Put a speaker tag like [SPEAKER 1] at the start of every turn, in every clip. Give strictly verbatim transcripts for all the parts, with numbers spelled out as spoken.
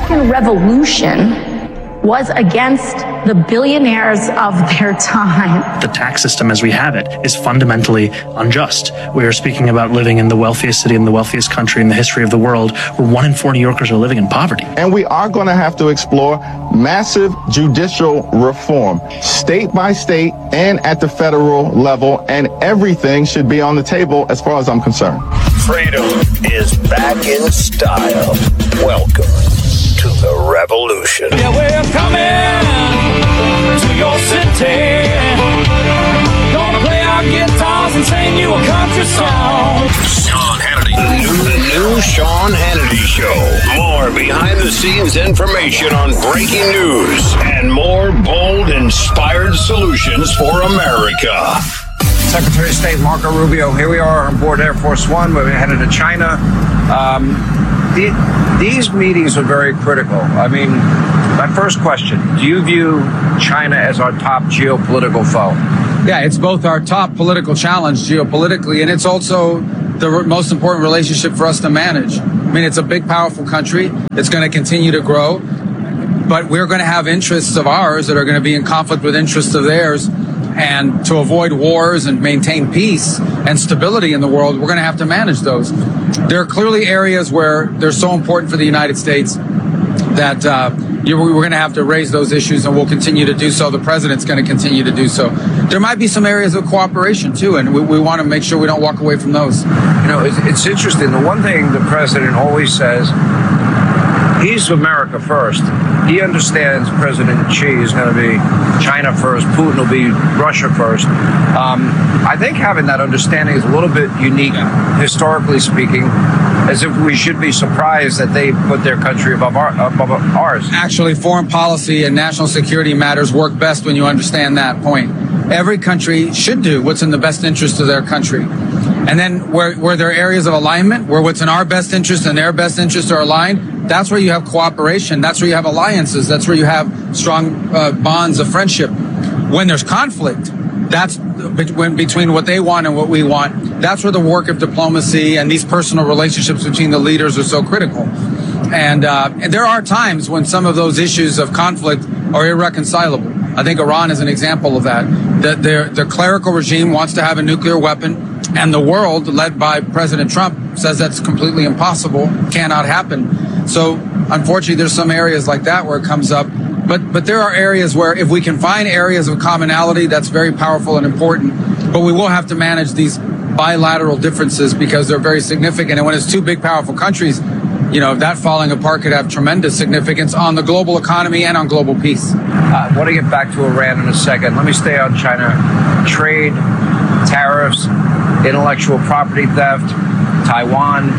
[SPEAKER 1] American Revolution was against the billionaires of their time.
[SPEAKER 2] The tax system as we have it is fundamentally unjust. We are speaking about living in the wealthiest city in the wealthiest country in the history of the world, where one in four New Yorkers are living in poverty.
[SPEAKER 3] And we are going to have to explore massive judicial reform, state by state and at the federal level, and everything should be on the table as far as I'm concerned.
[SPEAKER 4] Freedom is back in style. Welcome to the revolution.
[SPEAKER 5] Yeah, we're coming to your city. Gonna play our guitars and sing you a country song.
[SPEAKER 4] Sean Hannity. The new, the new Sean Hannity Show. More behind-the-scenes information on breaking news and more bold, inspired solutions for America.
[SPEAKER 6] Secretary of State Marco Rubio, here we are on board Air Force One. We're headed to China. Um, the, these meetings are very critical. I mean, my first question, do you view China as our top geopolitical foe?
[SPEAKER 7] Yeah, it's both our top political challenge geopolitically, and it's also the re- most important relationship for us to manage. I mean, it's a big, powerful country. It's going to continue to grow, but we're going to have interests of ours that are going to be in conflict with interests of theirs. And to avoid wars and maintain peace and stability in the world, we're going to have to manage those. There are clearly areas where they're so important for the United States that uh, you, we're going to have to raise those issues, and we'll continue to do so. The president's going to continue to do so. There might be some areas of cooperation, too, and we, we want to make sure we don't walk away from those.
[SPEAKER 6] You know, it's, it's interesting. The one thing the president always says, he's America first. He understands President Xi is going to be China first. Putin will be Russia first. Um, I think having that understanding is a little bit unique, historically speaking, as if we should be surprised that they put their country above, our, above ours.
[SPEAKER 7] Actually, foreign policy and national security matters work best when you understand that point. Every country should do what's in the best interest of their country. And then where, where there are areas of alignment, where what's in our best interest and their best interest are aligned, that's where you have cooperation. That's where you have alliances. That's where you have strong uh, bonds of friendship. When there's conflict, that's between, between what they want and what we want. That's where the work of diplomacy and these personal relationships between the leaders are so critical. And, uh, and there are times when some of those issues of conflict are irreconcilable. I think Iran is an example of that. The, the, the clerical regime wants to have a nuclear weapon, and the world, led by President Trump, says that's completely impossible, cannot happen. So, unfortunately, there's some areas like that where it comes up. But but there are areas where if we can find areas of commonality, that's very powerful and important. But we will have to manage these bilateral differences because they're very significant. And when it's two big, powerful countries, you know, that falling apart could have tremendous significance on the global economy and on global peace.
[SPEAKER 6] Uh, I want to get back to Iran in a second. Let me stay on China. Trade, tariffs, intellectual property theft, Taiwan,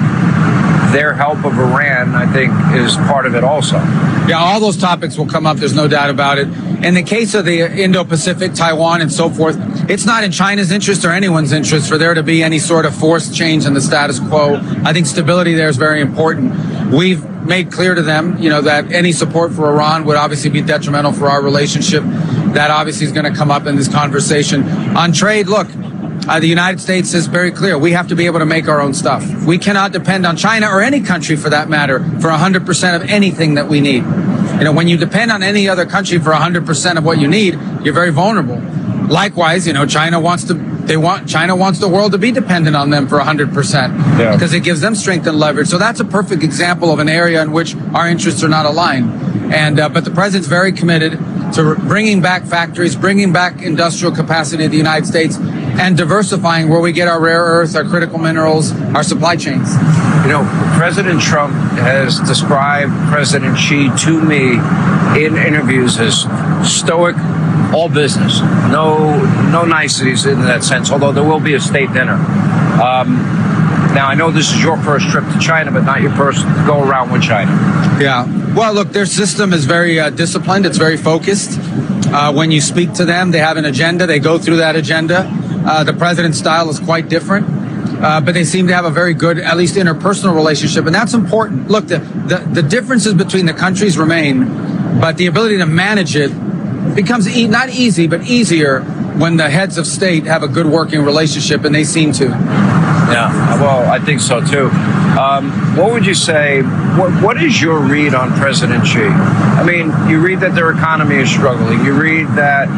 [SPEAKER 6] their help of Iran, I think, is part of it also.
[SPEAKER 7] Yeah, all those topics will come up. There's no doubt about it. In the case of the Indo-Pacific, Taiwan, and so forth, it's not in China's interest or anyone's interest for there to be any sort of forced change in the status quo. I think stability there is very important. We've made clear to them, you know, that any support for Iran would obviously be detrimental for our relationship. That obviously is going to come up in this conversation. On trade, look, Uh, the United States is very clear. We have to be able to make our own stuff. We cannot depend on China or any country for that matter for one hundred percent of anything that we need. You know, when you depend on any other country for one hundred percent of what you need, you're very vulnerable. Likewise, you know, China wants to, they want, China wants the world to be dependent on them for one hundred percent yeah. because it gives them strength and leverage. So that's a perfect example of an area in which our interests are not aligned. And, uh, but the president's very committed to bringing back factories, bringing back industrial capacity in the United States, and diversifying where we get our rare earths, our critical minerals, our supply chains.
[SPEAKER 6] You know, President Trump has described President Xi to me in interviews as stoic, all business, no no niceties in that sense, although there will be a state dinner. Um, now, I know this is your first trip to China, but not your first go around with China.
[SPEAKER 7] Yeah. Well, look, their system is very uh, disciplined. It's very focused. Uh, when you speak to them, they have an agenda. They go through that agenda. Uh, the president's style is quite different, uh, but they seem to have a very good, at least interpersonal relationship, and that's important. Look, the, the, the differences between the countries remain, but the ability to manage it becomes e- not easy, but easier when the heads of state have a good working relationship, and they seem to.
[SPEAKER 6] Yeah, well, I think so too. Um, what would you say, what, what is your read on President Xi? I mean, you read that their economy is struggling. You read that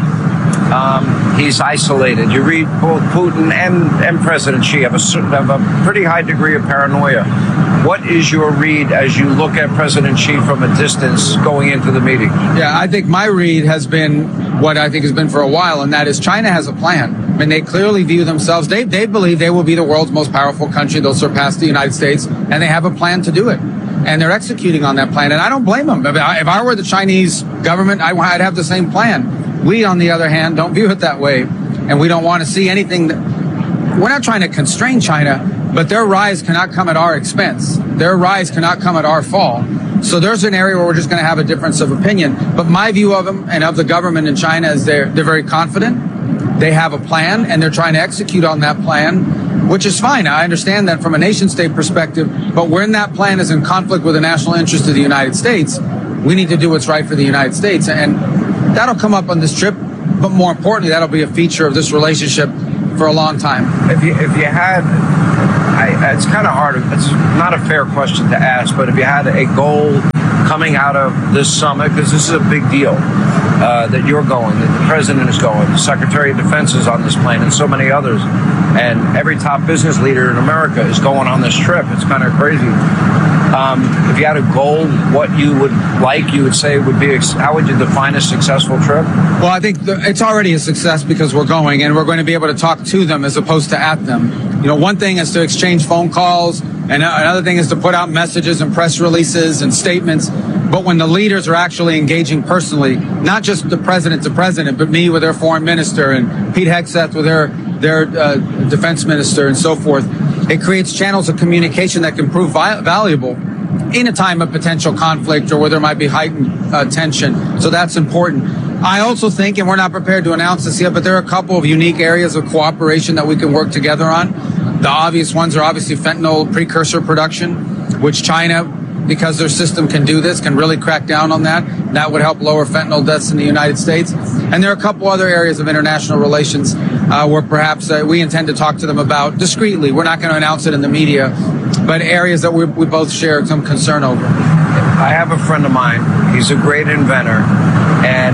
[SPEAKER 6] um, he's isolated. You read both Putin and, and President Xi have a, have a pretty high degree of paranoia. What is your read as you look at President Xi from a distance going into the meeting?
[SPEAKER 7] Yeah, I think my read has been what I think has been for a while, and that is China has a plan. I mean, they clearly view themselves, they, they believe they will be the world's most powerful country. They'll surpass the United States, and they have a plan to do it. And they're executing on that plan, and I don't blame them. If I, if I were the Chinese government, I, I'd have the same plan. We, on the other hand, don't view it that way, and we don't want to see anything that, we're not trying to constrain China, but their rise cannot come at our expense. Their rise cannot come at our fall. So there's an area where we're just going to have a difference of opinion. But my view of them and of the government in China is they're, they're very confident. They have a plan, and they're trying to execute on that plan, which is fine. I understand that from a nation-state perspective, but when that plan is in conflict with the national interest of the United States, we need to do what's right for the United States. And that'll come up on this trip, but more importantly, that'll be a feature of this relationship for a long time.
[SPEAKER 6] If you, if you had, I, it's kind of hard, it's not a fair question to ask, but if you had a goal coming out of this summit, because this is a big deal, uh, that you're going, that the president is going, the Secretary of Defense is on this plane, and so many others, and every top business leader in America is going on this trip. It's kind of crazy. Um, if you had a goal, what you would like, you would say would be, how would you define a successful trip?
[SPEAKER 7] Well, I think the, it's already a success because we're going, and we're going to be able to talk to them as opposed to at them. You know, one thing is to exchange phone calls, and another thing is to put out messages and press releases and statements. But when the leaders are actually engaging personally, not just the president to president, but me with their foreign minister and Pete Hegseth with their their uh, defense minister and so forth, it creates channels of communication that can prove vi- valuable in a time of potential conflict or where there might be heightened uh, tension. So that's important. I also think, and we're not prepared to announce this yet, but there are a couple of unique areas of cooperation that we can work together on. The obvious ones are obviously fentanyl precursor production, which China, because their system can do this, can really crack down on that. That would help lower fentanyl deaths in the United States. And there are a couple other areas of international relations uh, where perhaps uh, we intend to talk to them about discreetly. We're not going to announce it in the media, but areas that we, we both share some concern over.
[SPEAKER 6] I have a friend of mine. He's a great inventor, and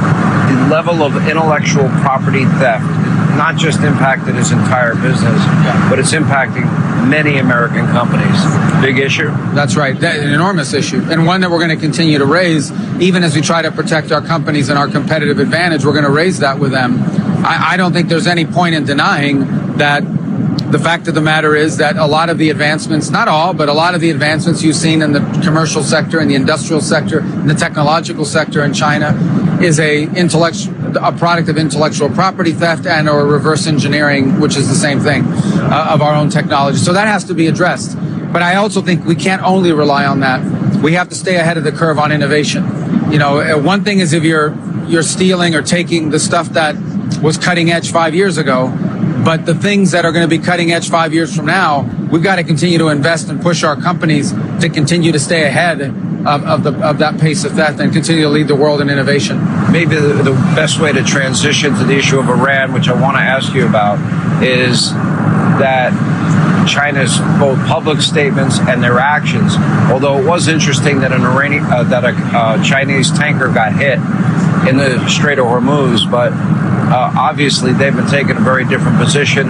[SPEAKER 6] the level of intellectual property theft not just impacted his entire business, but it's impacting many American companies. Big issue?
[SPEAKER 7] That's right. That's an enormous issue, and one that we're going to continue to raise. Even as we try to protect our companies and our competitive advantage, we're going to raise that with them. I, I don't think there's any point in denying that the fact of the matter is that a lot of the advancements, not all, but a lot of the advancements you've seen in the commercial sector, in the industrial sector, in the technological sector in China is a intellect, a product of intellectual property theft and or reverse engineering, which is the same thing, uh, of our own technology. So that has to be addressed. But I also think we can't only rely on that. We have to stay ahead of the curve on innovation. You know, one thing is if you're you're stealing or taking the stuff that was cutting edge five years ago, but the things that are going to be cutting edge five years from now, we've got to continue to invest and push our companies to continue to stay ahead of, of, the, of that pace of theft and continue to lead the world in innovation.
[SPEAKER 6] Maybe the, the best way to transition to the issue of Iran, which I want to ask you about, is that China's both public statements and their actions. Although it was interesting that an Iranian, uh, that a uh, Chinese tanker got hit in the Strait of Hormuz, but uh, obviously they've been taking a very different position.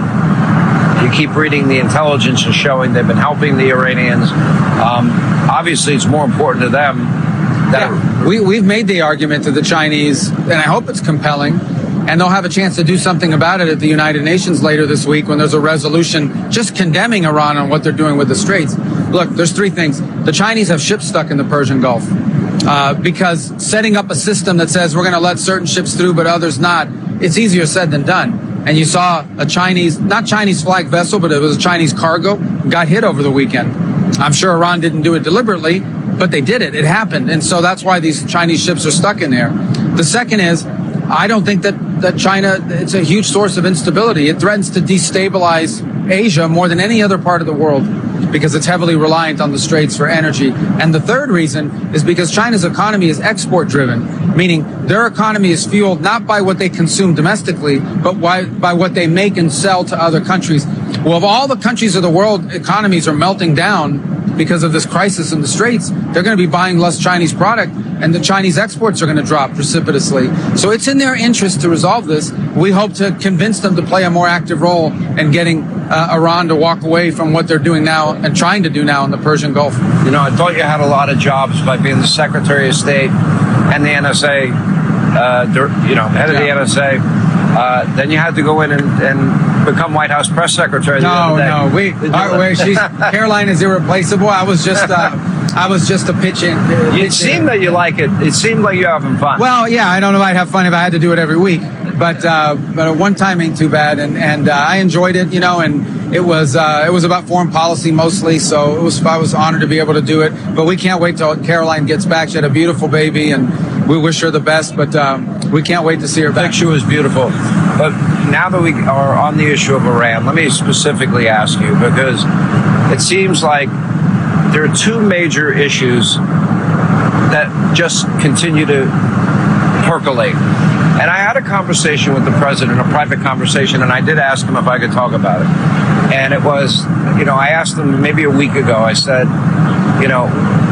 [SPEAKER 6] You keep reading the intelligence and showing they've been helping the Iranians. Um, obviously, it's more important to them. That
[SPEAKER 7] yeah, we, we've made the argument to the Chinese, and I hope it's compelling, and they'll have a chance to do something about it at the United Nations later this week when there's a resolution just condemning Iran on what they're doing with the Straits. Look, there's three things. The Chinese have ships stuck in the Persian Gulf uh, because setting up a system that says we're going to let certain ships through but others not, it's easier said than done. And you saw a Chinese, not Chinese flag vessel, but it was a Chinese cargo, got hit over the weekend. I'm sure Iran didn't do it deliberately, but they did it. It happened. And so that's why these Chinese ships are stuck in there. The second is, I don't think that, that China, it's a huge source of instability. It threatens to destabilize Asia more than any other part of the world because it's heavily reliant on the Straits for energy. And the third reason is because China's economy is export driven, meaning their economy is fueled not by what they consume domestically, but by, by what they make and sell to other countries. Well, if all the countries of the world economies are melting down because of this crisis in the Straits, they're going to be buying less Chinese product, and the Chinese exports are going to drop precipitously. So it's in their interest to resolve this. We hope to convince them to play a more active role in getting uh, Iran to walk away from what they're doing now and trying to do now in the Persian Gulf.
[SPEAKER 6] You know, I thought you had a lot of jobs by being the Secretary of State and the N S A, uh, you know, head of
[SPEAKER 7] yeah.
[SPEAKER 6] the N S A. Uh, then you had to go in and, and become White House press secretary. The
[SPEAKER 7] no,
[SPEAKER 6] other day.
[SPEAKER 7] no, we. Our, where she's Caroline is irreplaceable. I was just, uh, I was just a pitch in. Uh,
[SPEAKER 6] it seemed that you like it. It seemed like you're having fun.
[SPEAKER 7] Well, yeah, I don't know if I'd have fun if I had to do it every week, but uh, but one time ain't too bad, and and uh, I enjoyed it, you know, and it was uh, it was about foreign policy mostly, so it was I was honored to be able to do it. But we can't wait till Caroline gets back. She had a beautiful baby, and we wish her the best. But um, we can't wait to see her back.
[SPEAKER 6] The picture was beautiful. But now that we are on the issue of Iran, let me specifically ask you, because it seems like there are two major issues that just continue to percolate. And I had a conversation with the president, a private conversation, and I did ask him if I could talk about it. And it was, you know, I asked him maybe a week ago, I said, you know,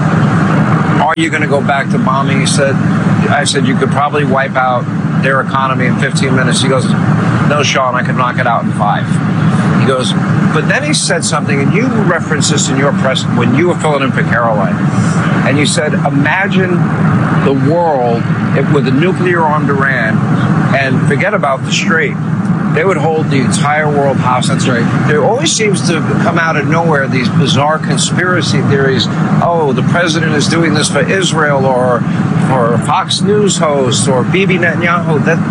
[SPEAKER 6] are you going to go back to bombing? He said, I said, you could probably wipe out their economy in fifteen minutes. He goes, no, Sean, I could knock it out in five. He goes, but then he said something, and you referenced this in your press when you were filling in for Caroline. And you said, imagine the world with a nuclear-armed Iran, and forget about the Strait. They would hold the entire world hostage.
[SPEAKER 7] That's right.
[SPEAKER 6] There always seems to come out of nowhere these bizarre conspiracy theories. Oh, the president is doing this for Israel, or or Fox News host, or Bibi Netanyahu. That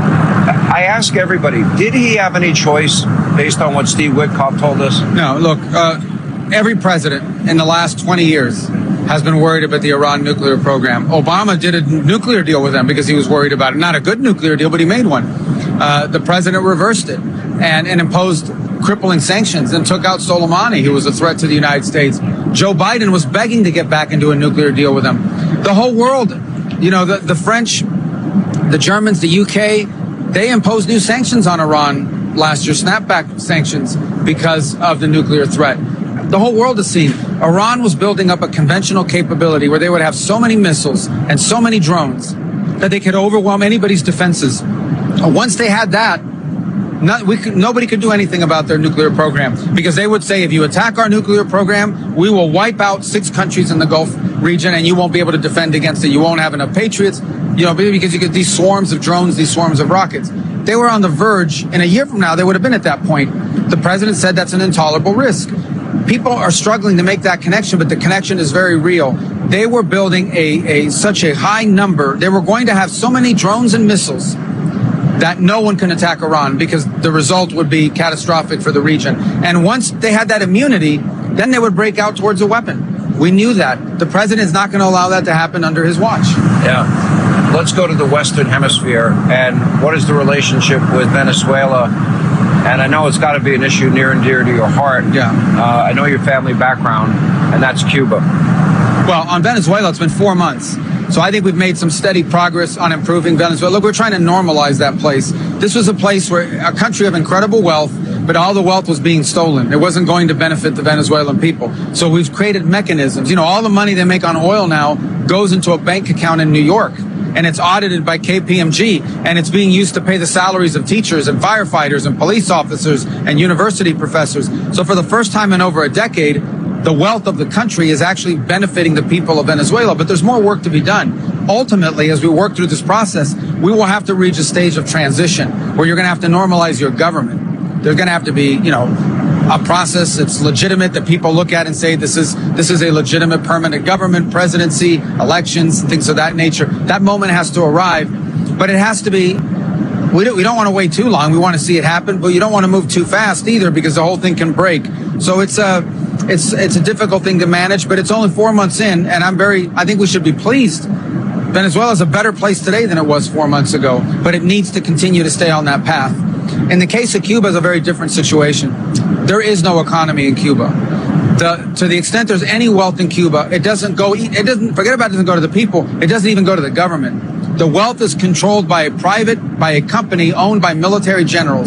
[SPEAKER 6] I ask everybody, did he have any choice based on what Steve Witkoff told us?
[SPEAKER 7] No, look, uh, every president in the last twenty years has been worried about the Iran nuclear program. Obama did a nuclear deal with them because he was worried about it. Not a good nuclear deal, but he made one. Uh, the president reversed it and, and imposed crippling sanctions and took out Soleimani, who was a threat to the United States. Joe Biden was begging to get back into a nuclear deal with them. The whole world, you know, the, the French, the Germans, the U K, they imposed new sanctions on Iran last year, snapback sanctions, because of the nuclear threat. The whole world has seen Iran was building up a conventional capability where they would have so many missiles and so many drones that they could overwhelm anybody's defenses. Once they had that, not, we could, nobody could do anything about their nuclear program, because they would say, if you attack our nuclear program, we will wipe out six countries in the Gulf region, and you won't be able to defend against it. You won't have enough patriots, you know, because you get these swarms of drones, these swarms of rockets. They were on the verge, and a year from now, they would have been at that point. The president said that's an intolerable risk. People are struggling to make that connection, but the connection is very real. They were building a, a such a high number. They were going to have so many drones and missiles that no one can attack Iran, because the result would be catastrophic for the region. And once they had that immunity, then they would break out towards a weapon. We knew that. The president is not going to allow that to happen under his watch.
[SPEAKER 6] Yeah. Let's go to the Western Hemisphere. And what is the relationship with Venezuela? And I know it's got to be an issue near and dear to your heart.
[SPEAKER 7] Yeah.
[SPEAKER 6] Uh, I know your family background, and that's Cuba.
[SPEAKER 7] Well, on Venezuela, it's been four months. So I think we've made some steady progress on improving Venezuela. Look, we're trying to normalize that place. This was a place where a country of incredible wealth, but all the wealth was being stolen. It wasn't going to benefit the Venezuelan people. So we've created mechanisms. You know, all the money they make on oil now goes into a bank account in New York, and it's audited by K P M G, and it's being used to pay the salaries of teachers and firefighters and police officers and university professors. So for the first time in over a decade, the wealth of the country is actually benefiting the people of Venezuela, but there's more work to be done. Ultimately, as we work through this process, we will have to reach a stage of transition where you're going to have to normalize your government. There's going to have to be, you know, a process that's legitimate, that people look at and say, this is this is a legitimate permanent government, presidency, elections, things of that nature. That moment has to arrive, but it has to be, we don't, we don't want to wait too long. We want to see it happen, but you don't want to move too fast either, because the whole thing can break. So it's a, it's, it's a difficult thing to manage, but it's only four months in, and I'm very, I think we should be pleased. Venezuela is a better place today than it was four months ago, but it needs to continue to stay on that path. In the case of Cuba, it's a very different situation. There is no economy in Cuba. The, to the extent there's any wealth in Cuba, it doesn't go, it doesn't, forget about it, doesn't go to the people. It doesn't even go to the government. The wealth is controlled by a private, by a company owned by military generals.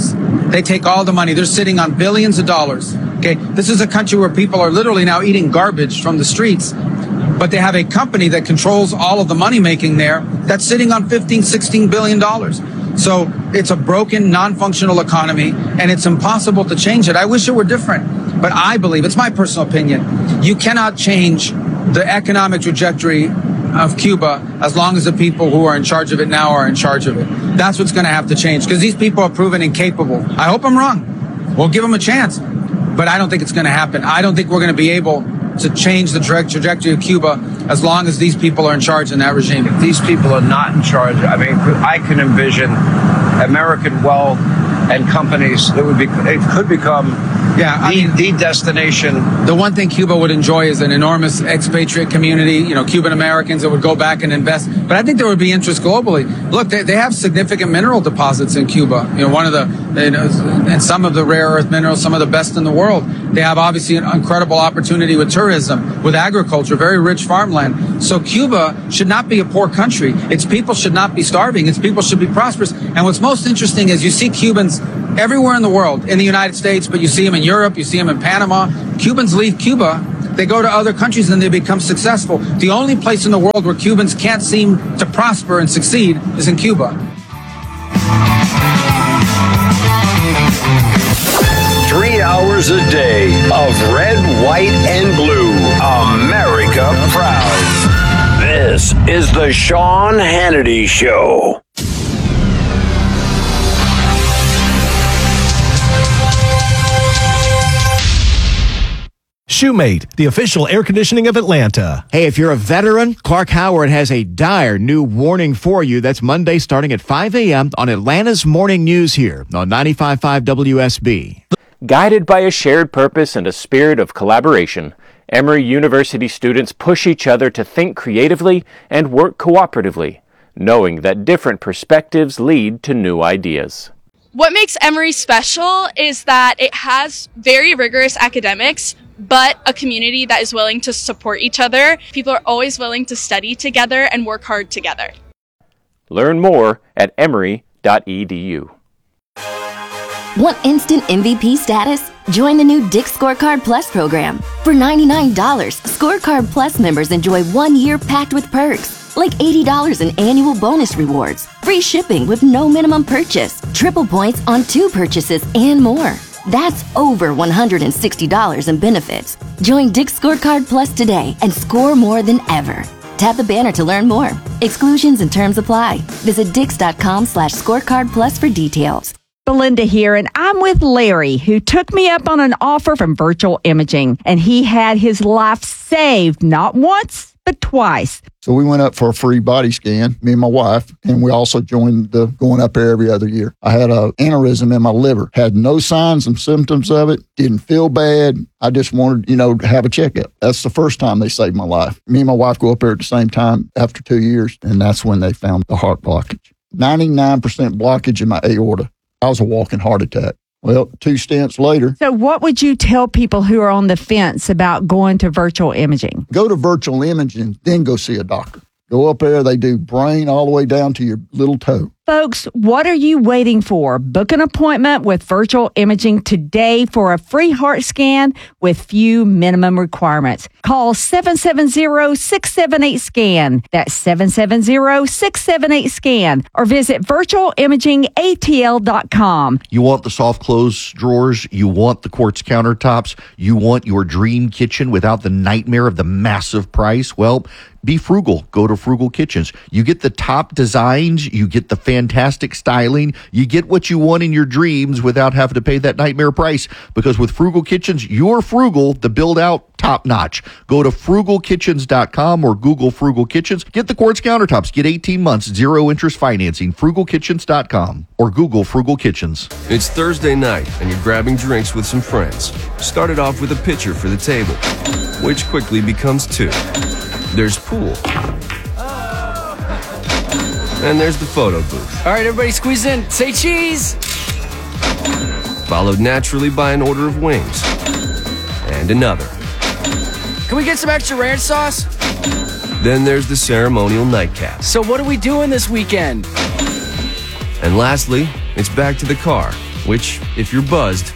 [SPEAKER 7] They take all the money. They're sitting on billions of dollars. Okay, this is a country where people are literally now eating garbage from the streets, but they have a company that controls all of the money making there that's sitting on fifteen, sixteen billion dollars. So it's a broken, non-functional economy, and it's impossible to change it. I wish it were different, but I believe, it's my personal opinion, you cannot change the economic trajectory of Cuba as long as the people who are in charge of it now are in charge of it. That's what's going to have to change, because these people are proven incapable. I hope I'm wrong. We'll give them a chance, but I don't think it's going to happen. I don't think we're going to be able to change the tra- trajectory of Cuba as long as these people are in charge in that regime.
[SPEAKER 6] If these people are not in charge, I mean, I can envision American wealth and companies that would be, it could become
[SPEAKER 7] yeah, I
[SPEAKER 6] the,
[SPEAKER 7] mean,
[SPEAKER 6] the destination.
[SPEAKER 7] The one thing Cuba would enjoy is an enormous expatriate community, you know, Cuban Americans that would go back and invest. But I think there would be interest globally. Look, they, they have significant mineral deposits in Cuba. You know, one of the, you know, and some of the rare earth minerals, some of the best in the world. They have obviously an incredible opportunity with tourism, with agriculture, very rich farmland. So Cuba should not be a poor country. Its people should not be starving. Its people should be prosperous. And what's most interesting is you see Cubans everywhere in the world, in the United States, but you see them in Europe, you see them in Panama. Cubans leave Cuba, they go to other countries and they become successful. The only place in the world where Cubans can't seem to prosper and succeed is in Cuba.
[SPEAKER 4] Three hours a day of red, white, and blue. America proud. This is the Sean Hannity Show.
[SPEAKER 8] Shoemate, the official air conditioning of Atlanta.
[SPEAKER 9] Hey, if you're a veteran, Clark Howard has a dire new warning for you. That's Monday starting at five a.m. on Atlanta's Morning News here on ninety-five point five W S B.
[SPEAKER 10] Guided by a shared purpose and a spirit of collaboration, Emory University students push each other to think creatively and work cooperatively, knowing that different perspectives lead to new ideas.
[SPEAKER 11] What makes Emory special is that it has very rigorous academics, but a community that is willing to support each other. People are always willing to study together and work hard together.
[SPEAKER 10] Learn more at emory dot e d u.
[SPEAKER 12] Want instant M V P status? Join the new Dick's Scorecard Plus program. For ninety-nine dollars, Scorecard Plus members enjoy one year packed with perks, like eighty dollars in annual bonus rewards, free shipping with no minimum purchase, triple points on two purchases, and more. That's over one hundred sixty dollars in benefits. Join Dick's Scorecard Plus today and score more than ever. Tap the banner to learn more. Exclusions and terms apply. Visit dix.com slash scorecard plus for details.
[SPEAKER 13] Belinda here, and I'm with Larry, who took me up on an offer from Virtual Imaging, and he had his life saved not once, but twice.
[SPEAKER 14] So we went up for a free body scan, me and my wife, and we also joined the going up there every other year. I had an aneurysm in my liver, had no signs and symptoms of it, didn't feel bad. I just wanted, you know, to have a checkup. That's the first time they saved my life. Me and my wife go up there at the same time after two years, and that's when they found the heart blockage. ninety-nine percent blockage in my aorta. I was a walking heart attack. Well, two stents later.
[SPEAKER 13] So what would you tell people who are on the fence about going to Virtual Imaging?
[SPEAKER 14] Go to Virtual Imaging, then go see a doctor. Go up there, they do brain all the way down to your little toe.
[SPEAKER 13] Folks, what are you waiting for? Book an appointment with Virtual Imaging today for a free heart scan with few minimum requirements. Call seven seven zero, six seven eight, SCAN. That's seven seven zero, six seven eight, SCAN. Or visit virtual imaging a t l dot com.
[SPEAKER 15] You want the soft close drawers. You want the quartz countertops. You want your dream kitchen without the nightmare of the massive price. Well, be frugal. Go to Frugal Kitchens. You get the top designs. You get the fantastic styling. You get what you want in your dreams without having to pay that nightmare price. Because with Frugal Kitchens, you're frugal. The build out, top notch. Go to frugal kitchens dot com or Google Frugal Kitchens. Get the quartz countertops. Get eighteen months, zero interest financing. frugal kitchens dot com or Google Frugal Kitchens.
[SPEAKER 16] It's Thursday night and you're grabbing drinks with some friends. Started off with a pitcher for the table, which quickly becomes two. There's pool. And there's the photo booth.
[SPEAKER 17] All right, everybody squeeze in. Say cheese.
[SPEAKER 16] Followed naturally by an order of wings. And another.
[SPEAKER 17] Can we get some extra ranch sauce?
[SPEAKER 16] Then there's the ceremonial nightcap.
[SPEAKER 17] So what are we doing this weekend?
[SPEAKER 16] And lastly, it's back to the car which, if you're buzzed,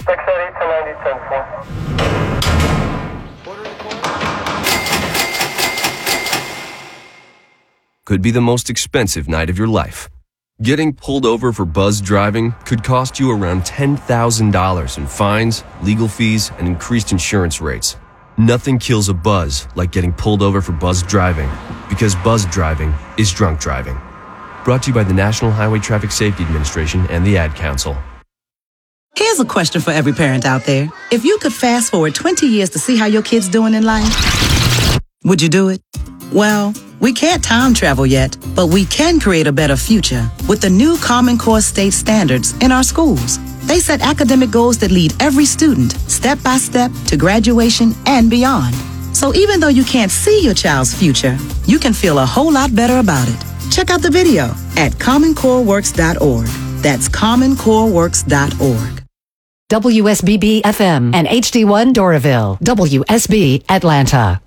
[SPEAKER 16] could be the most expensive night of your life. Getting pulled over for buzz driving could cost you around ten thousand dollars in fines, legal fees, and increased insurance rates. Nothing kills a buzz like getting pulled over for buzz driving, because buzz driving is drunk driving. Brought to you by the National Highway Traffic Safety Administration and the Ad Council.
[SPEAKER 18] Here's a question for every parent out there. If you could fast forward twenty years to see how your kid's doing in life, would you do it? Well, we can't time travel yet, but we can create a better future with the new Common Core state standards in our schools. They set academic goals that lead every student step by step to graduation and beyond. So even though you can't see your child's future, you can feel a whole lot better about it. Check out the video at common core works dot org. That's common core works dot org.
[SPEAKER 19] W S B B F M and H D one Doraville. W S B Atlanta.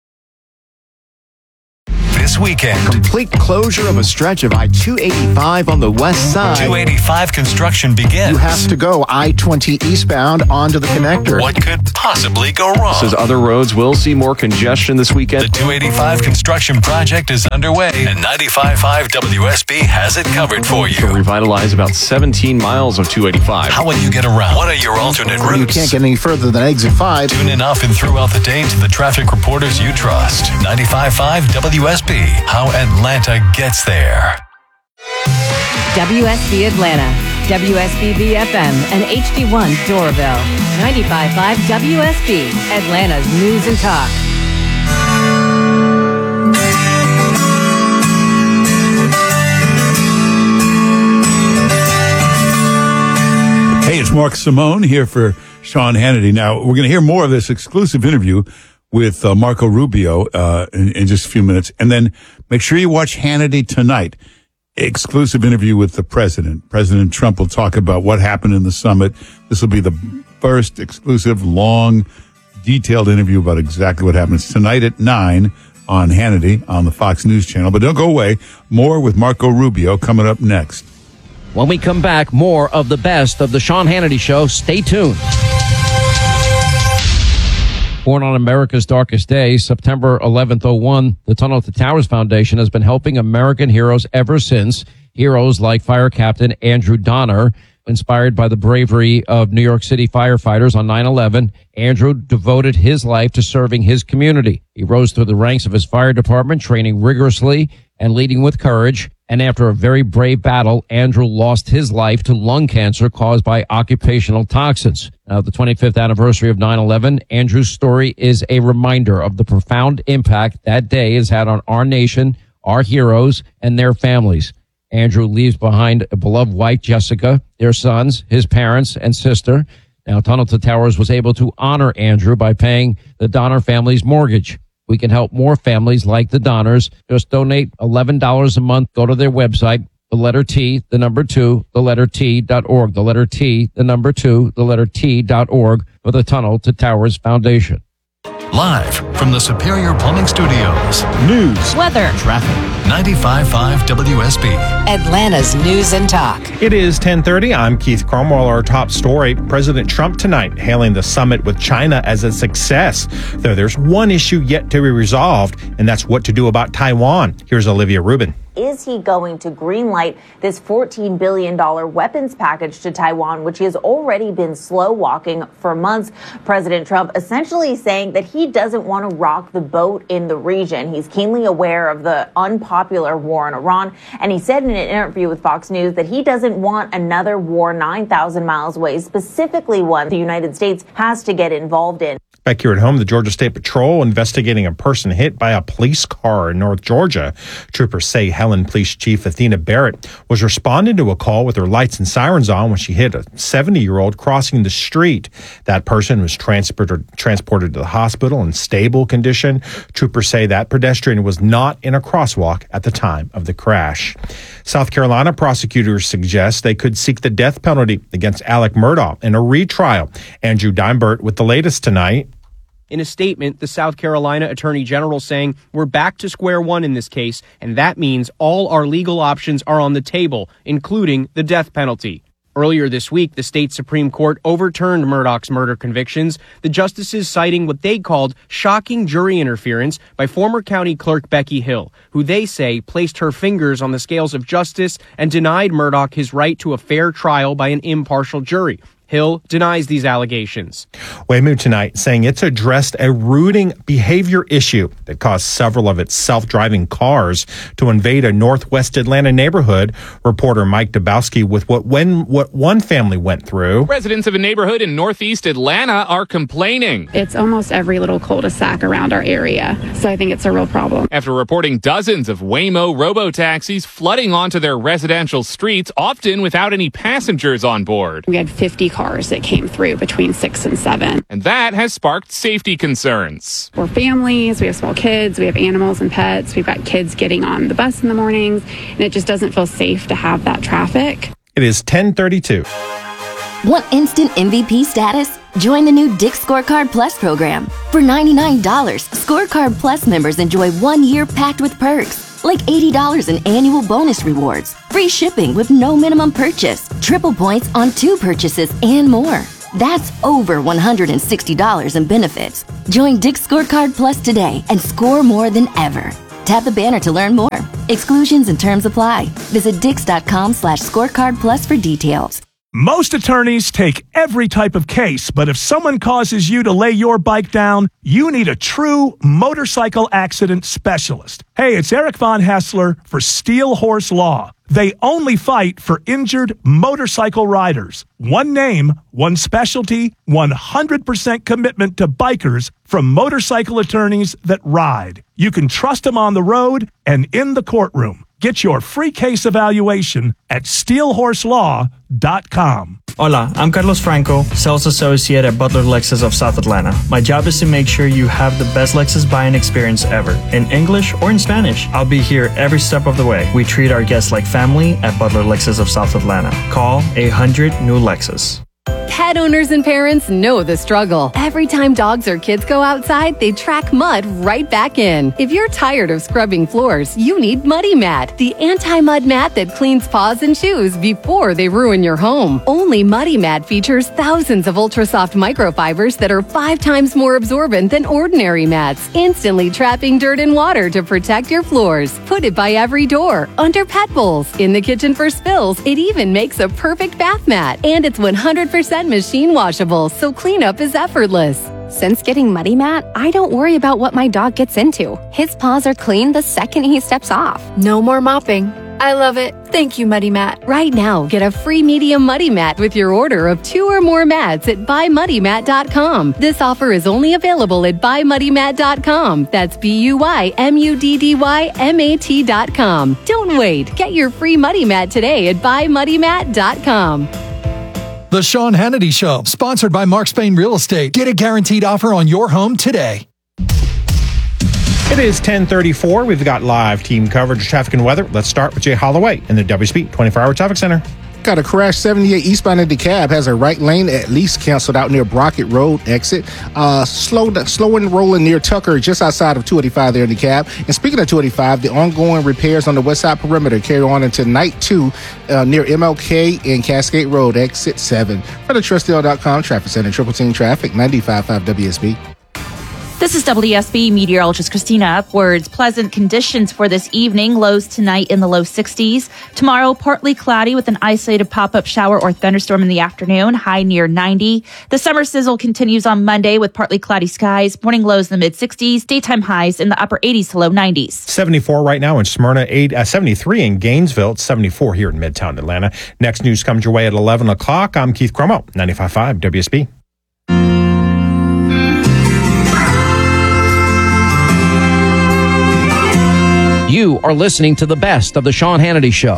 [SPEAKER 20] This weekend,
[SPEAKER 9] complete closure of a stretch of I two eighty-five on the west side.
[SPEAKER 20] two eighty-five construction begins.
[SPEAKER 21] You have to go I twenty eastbound onto the connector.
[SPEAKER 20] What could possibly go wrong?
[SPEAKER 22] Says other roads will see more congestion this weekend.
[SPEAKER 20] The two eighty-five construction project is underway, and ninety-five point five W S B has it covered for you.
[SPEAKER 22] To revitalize about seventeen miles of two eighty-five.
[SPEAKER 20] How will you get around? What are your alternate routes?
[SPEAKER 21] You can't get any further than exit five.
[SPEAKER 20] Tune in often throughout the day to the traffic reporters you trust. ninety-five point five W S B. How Atlanta gets there.
[SPEAKER 19] W S B Atlanta, W S B B F M, and H D one Doraville. ninety-five point five W S B, Atlanta's news and talk.
[SPEAKER 23] Hey, it's Mark Simone here for Sean Hannity. Now, we're going to hear more of this exclusive interview with uh, Marco Rubio uh, in, in just a few minutes. And then make sure you watch Hannity tonight. Exclusive interview with the president. President Trump will talk about what happened in the summit. This will be the first exclusive, long, detailed interview about exactly what happens tonight at nine on Hannity on the Fox News Channel. But don't go away. More with Marco Rubio coming up next.
[SPEAKER 24] When we come back, more of the best of the Sean Hannity Show. Stay tuned. Born on America's darkest day, September eleventh, oh one, the Tunnel to Towers Foundation has been helping American heroes ever since. Heroes like Fire Captain Andrew Donner, inspired by the bravery of New York City firefighters on nine eleven. Andrew devoted his life to serving his community. He rose through the ranks of his fire department, training rigorously and leading with courage. And after a very brave battle, Andrew lost his life to lung cancer caused by occupational toxins. Now, the twenty-fifth anniversary of nine eleven, Andrew's story is a reminder of the profound impact that day has had on our nation, our heroes, and their families. Andrew leaves behind a beloved wife, Jessica, their sons, his parents, and sister. Now, Tunnel to Towers was able to honor Andrew by paying the Donner family's mortgage. We can help more families like the Donners. Just donate eleven dollars a month. Go to their website, the letter T, the number two, the letter T dot org, the letter T, the number two, the letter T dot org for the Tunnel to Towers Foundation.
[SPEAKER 20] Live from the Superior Plumbing Studios.
[SPEAKER 23] News,
[SPEAKER 19] weather,
[SPEAKER 20] traffic. ninety-five point five W S B.
[SPEAKER 19] Atlanta's news and talk.
[SPEAKER 25] It is ten thirty. I'm Keith Cromwell. Our top story, President Trump tonight hailing the summit with China as a success. Though there's one issue yet to be resolved, and that's what to do about Taiwan. Here's Olivia Rubin.
[SPEAKER 26] Is he going to greenlight this fourteen billion dollars weapons package to Taiwan, which he has already been slow walking for months? President Trump essentially saying that he doesn't want to rock the boat in the region. He's keenly aware of the unpopular war in Iran, and he said in an interview with Fox News that he doesn't want another war nine thousand miles away, specifically one the United States has to get involved in.
[SPEAKER 25] Back here at home, the Georgia State Patrol investigating a person hit by a police car in North Georgia. Troopers say Helen Police Chief Athena Barrett was responding to a call with her lights and sirens on when she hit a seventy-year-old crossing the street. That person was transported transported to the hospital in stable condition. Troopers say that pedestrian was not in a crosswalk at the time of the crash. South Carolina prosecutors suggest they could seek the death penalty against Alec Murdaugh in a retrial. Andrew Dimebert with the latest tonight.
[SPEAKER 27] In a statement, the South Carolina Attorney General saying we're back to square one in this case, and that means all our legal options are on the table, including the death penalty. Earlier this week, the state Supreme Court overturned Murdoch's murder convictions, the justices citing what they called shocking jury interference by former county clerk Becky Hill, who they say placed her fingers on the scales of justice and denied Murdoch his right to a fair trial by an impartial jury. Hill denies these allegations.
[SPEAKER 25] Waymo tonight saying it's addressed a rooting behavior issue that caused several of its self-driving cars to invade a northwest Atlanta neighborhood. Reporter Mike Dabowski with what when what one family went through.
[SPEAKER 1] Residents of a neighborhood in northeast Atlanta are complaining.
[SPEAKER 2] It's almost every little cul-de-sac around our area, so I think it's a real problem.
[SPEAKER 1] After reporting dozens of Waymo robo-taxis flooding onto their residential streets, often without any passengers on board.
[SPEAKER 2] We had fifty cars that came through between six and seven.
[SPEAKER 1] And that has sparked safety concerns.
[SPEAKER 2] We're families, we have small kids, we have animals and pets, we've got kids getting on the bus in the mornings, and it just doesn't feel safe to have that traffic.
[SPEAKER 25] It is ten thirty-two.
[SPEAKER 12] Want instant M V P status? Join the new Dick's Scorecard Plus program. For ninety-nine dollars, Scorecard Plus members enjoy one year packed with perks, like eighty dollars in annual bonus rewards, free shipping with no minimum purchase, triple points on two purchases, and more. That's over one hundred sixty dollars in benefits. Join Dick's Scorecard Plus today and score more than ever. Tap the banner to learn more. Exclusions and terms apply. Visit dix.com slash scorecard plus for details.
[SPEAKER 8] Most attorneys take every type of case, but if someone causes you to lay your bike down, you need a true motorcycle accident specialist. Hey, it's Eric Von Hassler for Steel Horse Law. They only fight for injured motorcycle riders. One name, one specialty, one hundred percent commitment to bikers from motorcycle attorneys that ride. You can trust them on the road and in the courtroom. Get your free case evaluation at steel horse law dot com.
[SPEAKER 3] Hola, I'm Carlos Franco, Sales Associate at Butler Lexus of South Atlanta. My job is to make sure you have the best Lexus buying experience ever, in English or in Spanish. I'll be here every step of the way. We treat our guests like family at Butler Lexus of South Atlanta. Call eight hundred new Lexus.
[SPEAKER 19] Pet owners and parents know the struggle. Every time dogs or kids go outside, they track mud right back in. If you're tired of scrubbing floors, you need Muddy Mat, the anti-mud mat that cleans paws and shoes before they ruin your home. Only Muddy Mat features thousands of ultra-soft microfibers that are five times more absorbent than ordinary mats, instantly trapping dirt and water to protect your floors. Put it by every door, under pet bowls, in the kitchen for spills. It even makes a perfect bath mat, and it's one hundred percent machine washable, so cleanup is effortless.
[SPEAKER 4] Since getting Muddy Mat, I don't worry about what my dog gets into. His paws are clean the second he steps off.
[SPEAKER 5] No more mopping. I love it. Thank you, Muddy Mat.
[SPEAKER 19] Right now, get a free medium Muddy Mat with your order of two or more mats at buy muddy mat dot com. This offer is only available at buy muddy mat dot com. That's B U Y M U D D Y M A T dot com. Don't wait. Get your free Muddy Mat today at buy muddy mat dot com.
[SPEAKER 6] The Sean Hannity Show, sponsored by Mark Spain Real Estate. Get a guaranteed offer on your home today.
[SPEAKER 25] It is ten thirty-four. We've got live team coverage, traffic and weather. Let's start with Jay Holloway in the W S B twenty-four hour traffic center.
[SPEAKER 21] Got a crash seventy-eight eastbound in DeKalb. Has a right lane at least canceled out near Brockett Road exit. Uh, slow, slow and rolling near Tucker, just outside of two eighty-five there in DeKalb. And speaking of two eighty-five, the ongoing repairs on the west side perimeter carry on into night two uh, near M L K and Cascade Road, exit seven. For the Trustdale dot com traffic center, triple team traffic, ninety-five point five W S B.
[SPEAKER 7] This is W S B meteorologist Christina Upwards. Pleasant conditions for this evening. Lows tonight in the low sixties. Tomorrow, partly cloudy with an isolated pop-up shower or thunderstorm in the afternoon. High near ninety. The summer sizzle continues on Monday with partly cloudy skies. Morning lows in the mid-sixties. Daytime highs in the upper eighties to low nineties.
[SPEAKER 25] seventy-four right now in Smyrna. Eight, uh, seventy-three in Gainesville. It's seventy-four here in Midtown Atlanta. Next news comes your way at eleven o'clock. I'm Keith Cromo, ninety-five point five W S B.
[SPEAKER 24] You are listening to the best of the Sean Hannity Show.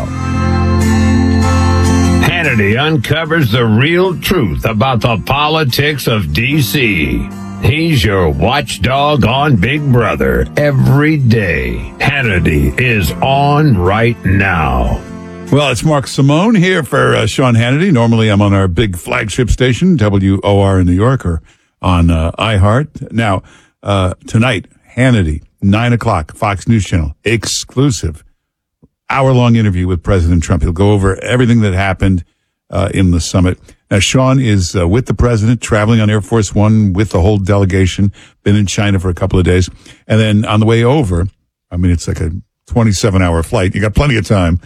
[SPEAKER 28] Hannity uncovers the real truth about the politics of D C. He's your watchdog on Big Brother every day. Hannity is on right now.
[SPEAKER 23] Well, it's Mark Simone here for uh, Sean Hannity. Normally I'm on our big flagship station, W O R in New York, or on uh, iHeart. Now, uh, tonight, Hannity. Nine o'clock, Fox News Channel, exclusive, hour-long interview with President Trump. He'll go over everything that happened uh, in the summit. Now, Sean is uh, with the president, traveling on Air Force One with the whole delegation, been in China for a couple of days. And then on the way over, I mean, it's like a twenty-seven hour flight. You got plenty of time.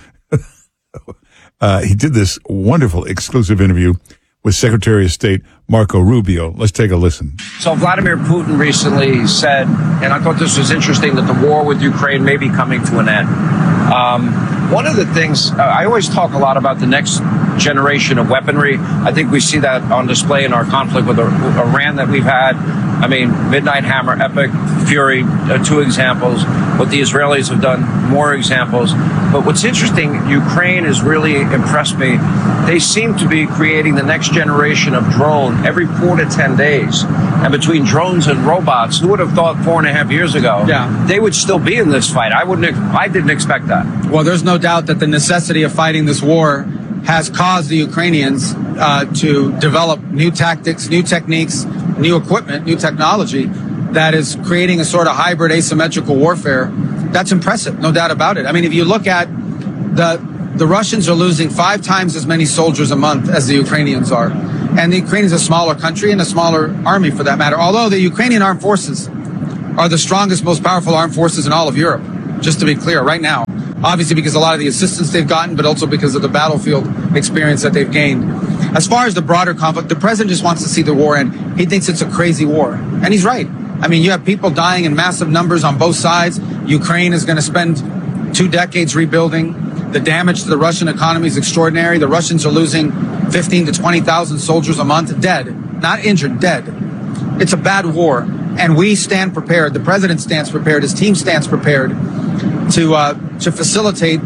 [SPEAKER 23] uh, he did this wonderful exclusive interview with Secretary of State Marco Rubio. Let's take a listen.
[SPEAKER 10] So Vladimir Putin recently said, and I thought this was interesting, that the war with Ukraine may be coming to an end. Um, one of the things, uh, I always talk a lot about the next generation of weaponry. I think we see that on display in our conflict with Iran that we've had. I mean, Midnight Hammer, Epic, Fury, uh, two examples. What the Israelis have done, more examples. But what's interesting, Ukraine has really impressed me. They seem to be creating the next generation of drone every four to ten days. And between drones and robots, who would have thought four and a half years ago, yeah, they would still be in this fight? I wouldn't. I didn't expect that.
[SPEAKER 11] Well, there's no doubt that the necessity of fighting this war has caused the Ukrainians uh, to develop new tactics, new techniques, new equipment, new technology that is creating a sort of hybrid asymmetrical warfare. That's impressive, no doubt about it. I mean, if you look at the the Russians are losing five times as many soldiers a month as the Ukrainians are. And the Ukraine is a smaller country and a smaller army for that matter. Although the Ukrainian armed forces are the strongest, most powerful armed forces in all of Europe, just to be clear, right now. Obviously because of a lot of the assistance they've gotten, but also because of the battlefield experience that they've gained. As far as the broader conflict, the president just wants to see the war end. He thinks it's a crazy war. And he's right. I mean, you have people dying in massive numbers on both sides. Ukraine is going to spend two decades rebuilding. The damage to the Russian economy is extraordinary. The Russians are losing fifteen to twenty thousand soldiers a month dead, not injured, dead. It's a bad war. And we stand prepared. The president stands prepared. His team stands prepared to uh, to facilitate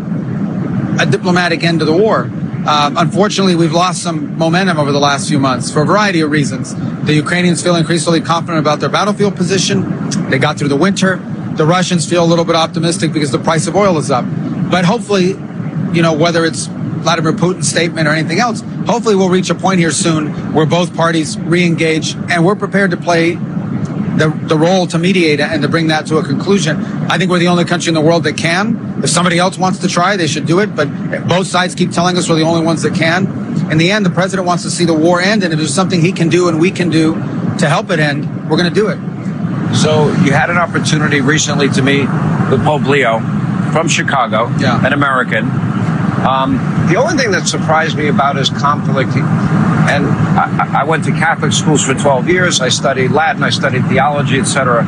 [SPEAKER 11] a diplomatic end to the war. Um, unfortunately, we've lost some momentum over the last few months for a variety of reasons. The Ukrainians feel increasingly confident about their battlefield position. They got through the winter. The Russians feel a little bit optimistic because the price of oil is up. But hopefully, you know, whether it's Vladimir Putin's statement or anything else, hopefully we'll reach a point here soon where both parties re-engage and we're prepared to play the, the role to mediate and to bring that to a conclusion. I think we're the only country in the world that can. If somebody else wants to try, they should do it. But both sides keep telling us we're the only ones that can. In the end, the president wants to see the war end. And if there's something he can do and we can do to help it end, we're going to do it.
[SPEAKER 10] So you had an opportunity recently to meet with Pope Leo from Chicago, yeah. an American. Um, the only thing that surprised me about his conflict, and I, I went to Catholic schools for twelve years. I studied Latin, I studied theology, et cetera.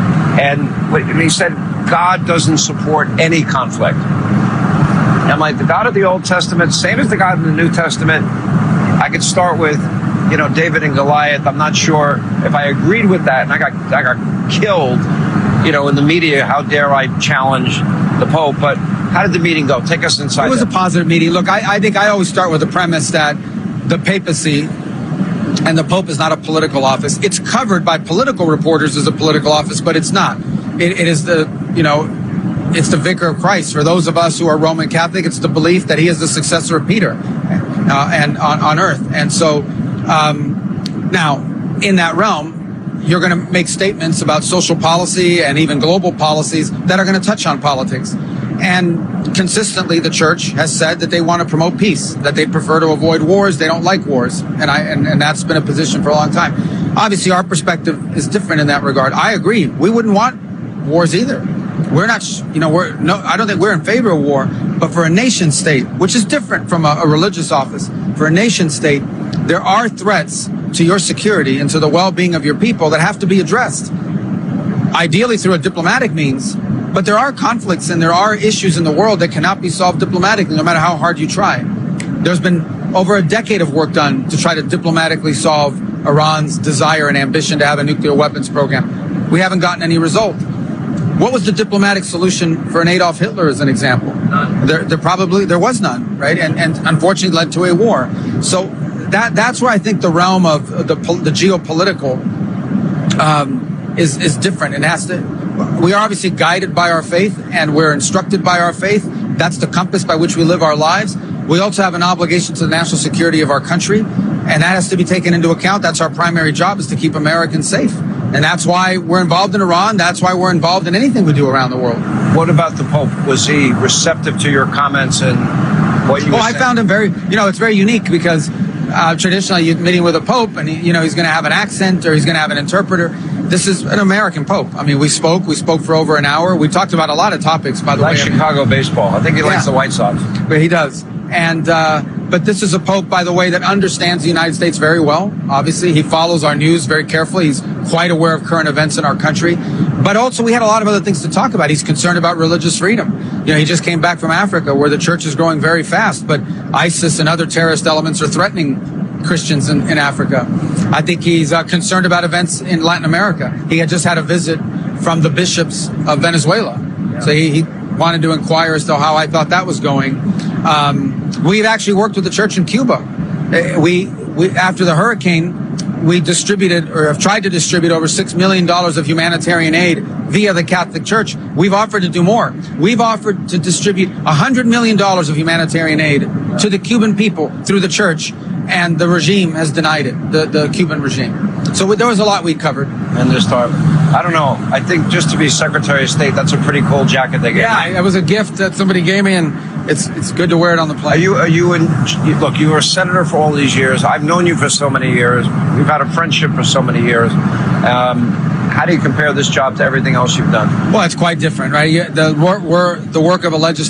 [SPEAKER 10] And he said, God doesn't support any conflict. And like the God of the Old Testament, same as the God in the New Testament, I could start with, you know, David and Goliath. I'm not sure if I agreed with that, and I got I got killed, you know, in the media. How dare I challenge the Pope? But how did the meeting go? Take us inside.
[SPEAKER 11] It was
[SPEAKER 10] that.
[SPEAKER 11] a positive meeting. Look, I, I think I always start with the premise that the papacy and the Pope is not a political office. It's covered by political reporters as a political office, but it's not. It, it is the, you know, it's the vicar of Christ. For those of us who are Roman Catholic, it's the belief that he is the successor of Peter uh, and on, on earth. And so um, now, in that realm, you're going to make statements about social policy and even global policies that are going to touch on politics. And consistently, the church has said that they want to promote peace, that they prefer to avoid wars. They don't like wars. And I and, and that's been a position for a long time. Obviously, our perspective is different in that regard. I agree. We wouldn't want wars either. We're not, you know, we're no, I don't think we're in favor of war, but for a nation state, which is different from a, a religious office, for a nation state, there are threats to your security and to the well-being of your people that have to be addressed, ideally through a diplomatic means. But there are conflicts and there are issues in the world that cannot be solved diplomatically, no matter how hard you try. There's been over a decade of work done to try to diplomatically solve Iran's desire and ambition to have a nuclear weapons program. We haven't gotten any result. What was the diplomatic solution for an Adolf Hitler, as an example? None. There, there probably there was none, right? And and unfortunately led to a war. So that that's where I think the realm of the the geopolitical um, is is different. It has to. We are obviously guided by our faith, and we're instructed by our faith. That's the compass by which we live our lives. We also have an obligation to the national security of our country, and that has to be taken into account. That's our primary job, is to keep Americans safe. And that's why we're involved in Iran. That's why we're involved in anything we do around the world.
[SPEAKER 10] What about the Pope? Was he receptive to your comments and what you
[SPEAKER 11] Well,
[SPEAKER 10] were
[SPEAKER 11] I
[SPEAKER 10] saying.
[SPEAKER 11] found him very, you know, it's very unique because uh, traditionally you're meeting with a pope and, he, you know, he's going to have an accent or he's going to have an interpreter. This is an American pope. I mean, we spoke. We spoke for over an hour. We talked about a lot of topics, by the
[SPEAKER 10] Like
[SPEAKER 11] way.
[SPEAKER 10] Chicago baseball. I think he likes
[SPEAKER 11] Yeah.
[SPEAKER 10] the White Sox.
[SPEAKER 11] But he does. And, uh, but this is a pope, by the way, that understands the United States very well. Obviously, he follows our news very carefully. He's quite aware of current events in our country. But also, we had a lot of other things to talk about. He's concerned about religious freedom. You know, he just came back from Africa where the church is growing very fast, but ISIS and other terrorist elements are threatening Christians in, in Africa. I think he's uh, concerned about events in Latin America. He had just had a visit from the bishops of Venezuela. So he, he wanted to inquire as to how I thought that was going. Um, we've actually worked with the church in Cuba. Uh, We, we after the hurricane, we distributed or have tried to distribute over six million dollars of humanitarian aid via the Catholic Church. We've offered to do more. We've offered to distribute one hundred million dollars of humanitarian aid to the Cuban people through the church, and the regime has denied it, the, the Cuban regime. So we, there was a lot we covered.
[SPEAKER 10] And this time, I don't know. I think just to be Secretary of State, that's a pretty cool jacket they gave
[SPEAKER 11] Yeah,
[SPEAKER 10] me.
[SPEAKER 11] it was a gift that somebody gave me, and it's it's good to wear it on the plane.
[SPEAKER 10] Are you, are you in, look, you were a senator for all these years. I've known you for so many years. We've had a friendship for so many years. Um, how do you compare this job to everything else you've done?
[SPEAKER 11] Well, it's quite different, right? You- The work, we're, the work of a legislator